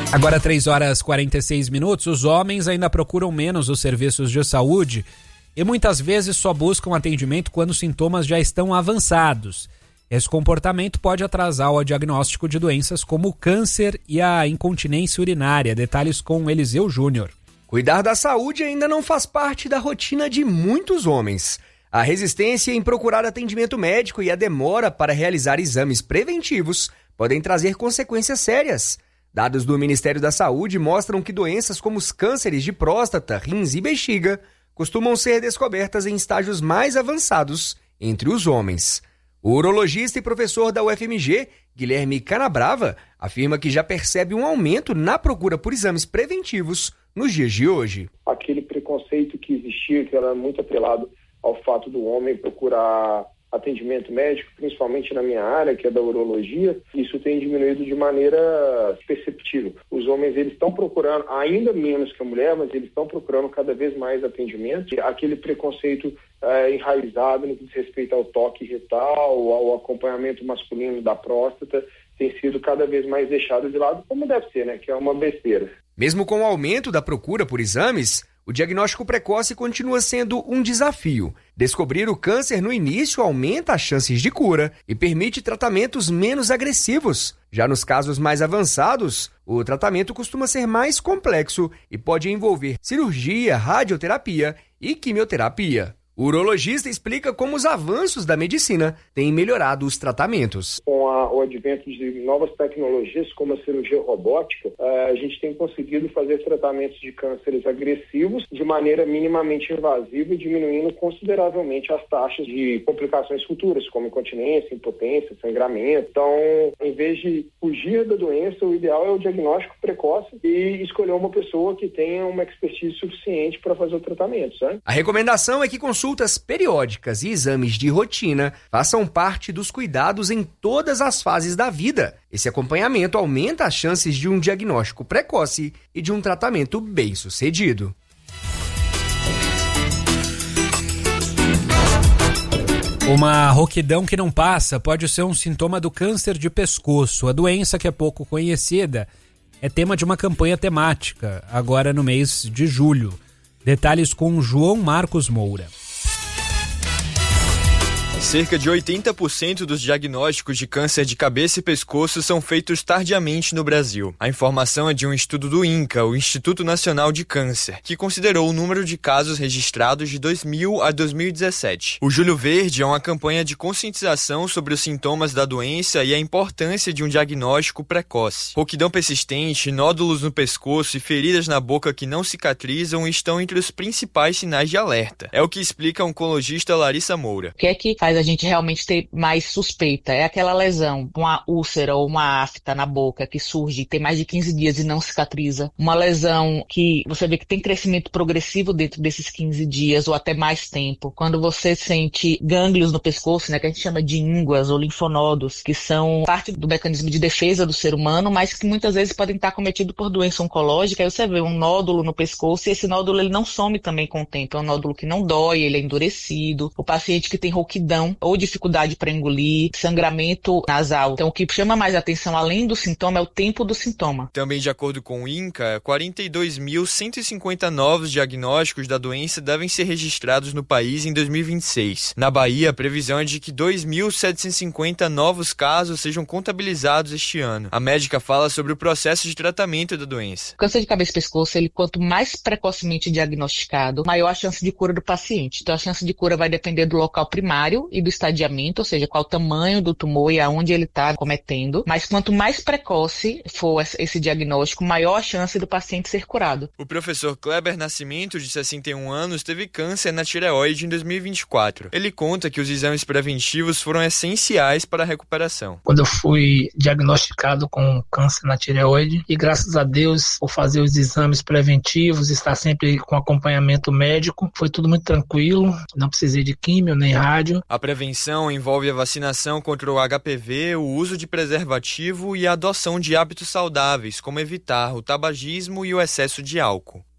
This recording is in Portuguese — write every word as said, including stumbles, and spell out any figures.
Agora três horas e quarenta e seis minutos, os homens ainda procuram menos os serviços de saúde e muitas vezes só buscam atendimento quando os sintomas já estão avançados. Esse comportamento pode atrasar o diagnóstico de doenças como o câncer e a incontinência urinária. Detalhes com Eliseu Júnior. Cuidar da saúde ainda não faz parte da rotina de muitos homens. A resistência em procurar atendimento médico e a demora para realizar exames preventivos podem trazer consequências sérias. Dados do Ministério da Saúde mostram que doenças como os cânceres de próstata, rins e bexiga costumam ser descobertas em estágios mais avançados entre os homens. O urologista e professor da U F M G, Guilherme Canabrava, afirma que já percebe um aumento na procura por exames preventivos nos dias de hoje. Aquele preconceito que existia, que era muito atrelado ao fato do homem procurar atendimento médico, principalmente na minha área, que é da urologia, isso tem diminuído de maneira perceptível. Os homens, eles estão procurando, ainda menos que a mulher, mas eles estão procurando cada vez mais atendimento. Aquele preconceito é, enraizado no que diz respeito ao toque retal, ao acompanhamento masculino da próstata, tem sido cada vez mais deixado de lado, como deve ser, né? Que é uma besteira. Mesmo com o aumento da procura por exames, o diagnóstico precoce continua sendo um desafio. Descobrir o câncer no início aumenta as chances de cura e permite tratamentos menos agressivos. Já nos casos mais avançados, o tratamento costuma ser mais complexo e pode envolver cirurgia, radioterapia e quimioterapia. O urologista explica como os avanços da medicina têm melhorado os tratamentos. Com a, o advento de novas tecnologias, como a cirurgia robótica, a gente tem conseguido fazer tratamentos de cânceres agressivos de maneira minimamente invasiva e diminuindo consideravelmente as taxas de complicações futuras, como incontinência, impotência, sangramento. Então, em vez de fugir da doença, o ideal é o diagnóstico precoce e escolher uma pessoa que tenha uma expertise suficiente para fazer o tratamento, certo? A recomendação é que consulte Consultas periódicas e exames de rotina façam parte dos cuidados em todas as fases da vida. Esse acompanhamento aumenta as chances de um diagnóstico precoce e de um tratamento bem-sucedido. Uma rouquidão que não passa pode ser um sintoma do câncer de pescoço. A doença, que é pouco conhecida, é tema de uma campanha temática, agora no mês de julho. Detalhes com João Marcos Moura. Cerca de oitenta por cento dos diagnósticos de câncer de cabeça e pescoço são feitos tardiamente no Brasil. A informação é de um estudo do INCA, o Instituto Nacional de Câncer, que considerou o número de casos registrados de dois mil a dois mil e dezessete. O Julho Verde é uma campanha de conscientização sobre os sintomas da doença e a importância de um diagnóstico precoce. Rouquidão persistente, nódulos no pescoço e feridas na boca que não cicatrizam estão entre os principais sinais de alerta. É o que explica a oncologista Larissa Moura. O que é que faz a gente realmente ter mais suspeita? É aquela lesão, uma úlcera ou uma afta na boca que surge, tem mais de quinze dias e não cicatriza. Uma lesão que você vê que tem crescimento progressivo dentro desses quinze dias ou até mais tempo. Quando você sente gânglios no pescoço, né, que a gente chama de ínguas ou linfonodos, que são parte do mecanismo de defesa do ser humano, mas que muitas vezes podem estar cometidos por doença oncológica. Aí você vê um nódulo no pescoço e esse nódulo ele não some também com o tempo. É um nódulo que não dói, ele é endurecido. O paciente que tem rouquidão ou dificuldade para engolir, sangramento nasal. Então, o que chama mais atenção, além do sintoma, é o tempo do sintoma. Também, de acordo com o INCA, quarenta e dois mil cento e cinquenta novos diagnósticos da doença devem ser registrados no país em dois mil e vinte e seis. Na Bahia, a previsão é de que dois mil setecentos e cinquenta novos casos sejam contabilizados este ano. A médica fala sobre o processo de tratamento da doença. O câncer de cabeça e pescoço, ele, quanto mais precocemente diagnosticado, maior a chance de cura do paciente. Então, a chance de cura vai depender do local primário e do estadiamento, ou seja, qual o tamanho do tumor e aonde ele está cometendo. Mas quanto mais precoce for esse diagnóstico, maior a chance do paciente ser curado. O professor Kleber Nascimento, de sessenta e um anos, teve câncer na tireoide em dois mil e vinte e quatro. Ele conta que os exames preventivos foram essenciais para a recuperação. Quando eu fui diagnosticado com câncer na tireoide, e graças a Deus, por fazer os exames preventivos, estar sempre com acompanhamento médico, foi tudo muito tranquilo, não precisei de químio nem rádio. A prevenção envolve a vacinação contra o H P V, o uso de preservativo e a adoção de hábitos saudáveis, como evitar o tabagismo e o excesso de álcool.